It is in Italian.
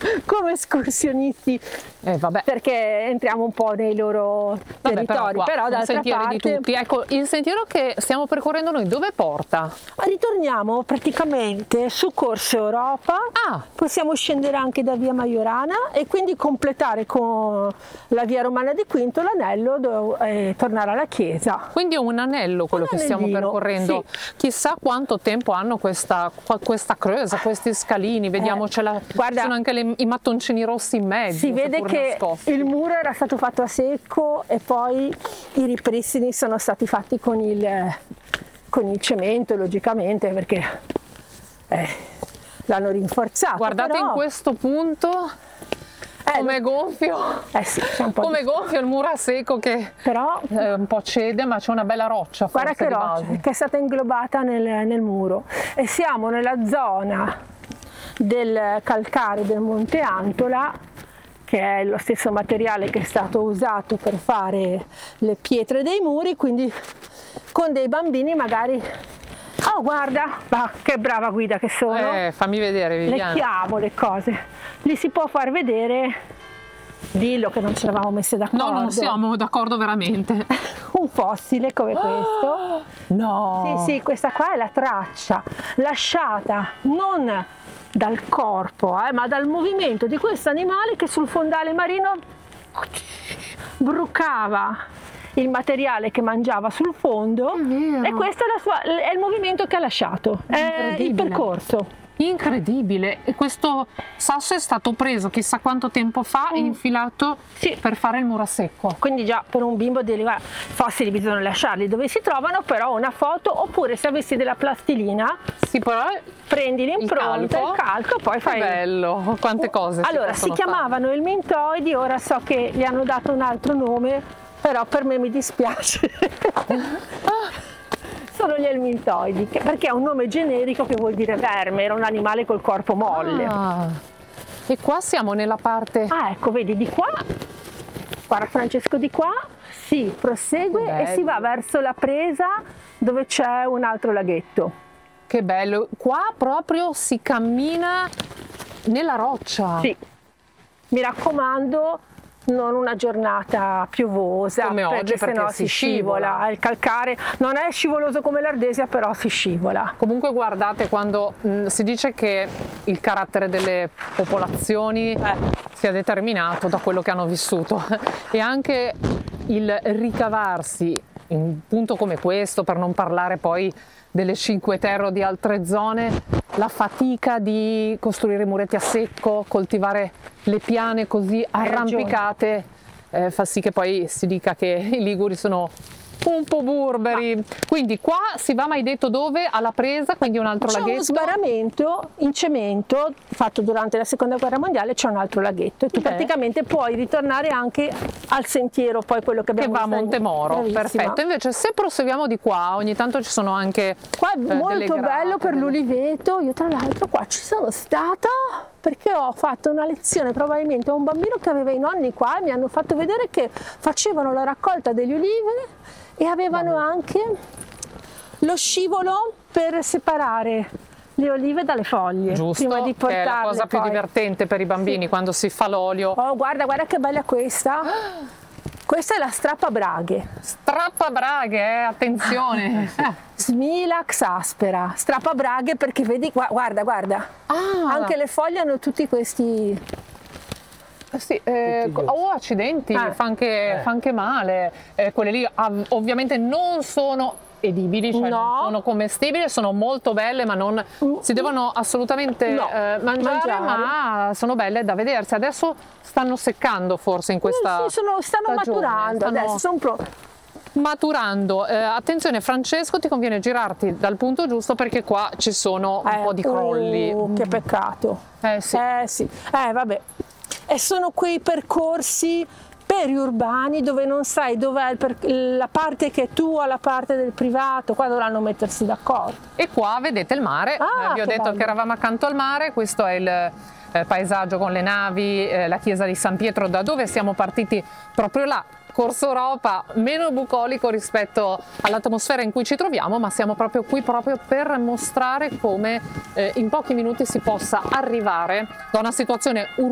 come escursionisti, vabbè. perché entriamo un po' nei loro territori, però d'altra parte... di tutti. Ecco, il sentiero che stiamo percorrendo noi dove porta? Ritorniamo praticamente su Corso Europa, possiamo scendere anche da via Majorana e quindi completare con la via Romana di Quinto l'anello e tornare alla chiesa. Quindi è un anello quello che stiamo percorrendo. Sì. Chissà quanto tempo hanno questa cresa, questi scalini, vediamo guarda, ci sono anche i mattoncini rossi in mezzo. Si vede che il muro era stato fatto a secco e poi i ripristini sono stati fatti con il cemento, logicamente, perché l'hanno rinforzato. Guardate, però... in questo punto come gonfio, sì, c'è un po' come gonfio il muro a secco che però un po' cede, ma c'è una bella roccia. Guarda che roccia che è stata inglobata nel muro, e siamo nella zona del calcare del Monte Antola, che è lo stesso materiale che è stato usato per fare le pietre dei muri, quindi con dei bambini magari... Oh, guarda, che brava guida che sono! Fammi vedere, Viviana. Le chiamo le cose, gli si può far vedere, dillo che non ci eravamo messe d'accordo. No, non siamo d'accordo veramente. Un fossile come questo. No! Sì, questa qua è la traccia lasciata non dal corpo, ma dal movimento di questo animale che sul fondale marino brucava il materiale che mangiava sul fondo, e questo è il movimento che ha lasciato, è il percorso. Incredibile! E questo sasso è stato preso chissà quanto tempo fa e infilato per fare il muro a secco. Quindi già per un bimbo fossili bisogna lasciarli dove si trovano, però una foto, oppure se avessi della plastilina prendi l'impronta, il calco, poi fai... Che bello! Quante cose allora si chiamavano elmintoidi, ora so che gli hanno dato un altro nome, però per me mi dispiace. Sono gli elmintoidi, perché è un nome generico che vuol dire verme, era un animale col corpo molle. E qua siamo nella parte... ecco, vedi, di qua, guarda Francesco, di qua si prosegue e si va verso la presa dove c'è un altro laghetto. Che bello, qua proprio si cammina nella roccia. Sì, mi raccomando, non una giornata piovosa, come oggi, perché sennò si scivola. Il calcare non è scivoloso come l'Ardesia, però si scivola. Comunque guardate, quando si dice che il carattere delle popolazioni sia determinato da quello che hanno vissuto e anche il ricavarsi in un punto come questo, per non parlare poi delle Cinque Terre o di altre zone, la fatica di costruire muretti a secco, coltivare le piane così arrampicate, fa sì che poi si dica che i liguri sono un po' burberi. Quindi qua si va, mai detto dove? Alla presa, quindi un altro laghetto. C'è uno sbarramento in cemento fatto durante la seconda guerra mondiale, c'è un altro laghetto e tu praticamente puoi ritornare anche al sentiero, poi quello che abbiamo visto, va a Montemoro. Perfetto. Invece se proseguiamo di qua, ogni tanto ci sono anche qua è molto bello per l'uliveto. Io tra l'altro qua ci sono stata perché ho fatto una lezione probabilmente a un bambino che aveva i nonni qua e mi hanno fatto vedere che facevano la raccolta degli ulivi e avevano anche lo scivolo per separare le olive dalle foglie. Giusto, prima di portarle, che è la cosa più divertente per i bambini quando si fa l'olio. Oh, guarda che bella questa. Questa è la strappabraghe. Strappabraghe, attenzione! Smilax aspera, strappabraghe, perché vedi, guarda. Anche le foglie hanno tutti questi... accidenti, fa anche male. Quelle lì ovviamente non sono edibili, cioè non sono commestibili, sono molto belle, ma non si devono assolutamente mangiare, ma sono belle da vedersi. Adesso stanno seccando forse in questa stanno maturando, adesso sono maturando. Attenzione Francesco, ti conviene girarti dal punto giusto perché qua ci sono un po' di crolli. Che peccato. Sì. Vabbè. E sono quei percorsi periurbani dove non sai dov'è la parte che è tua, la parte del privato. Qua dovranno mettersi d'accordo. E qua vedete il mare, vi ho detto bello che eravamo accanto al mare. Questo è il paesaggio con le navi, la chiesa di San Pietro, da dove siamo partiti proprio là. Corso Europa meno bucolico rispetto all'atmosfera in cui ci troviamo, ma siamo proprio qui proprio per mostrare come in pochi minuti si possa arrivare da una situazione